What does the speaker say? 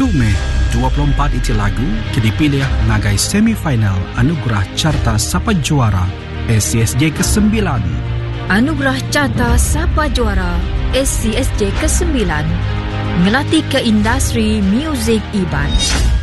10 Mei 24 iti lagu kini pilih ngagai semifinal Anugerah Carta Sapa Juara SCSJ ke-9. Anugerah Carta Sapa Juara SCSJ ke-9 ngelatih ke industri muzik Iban.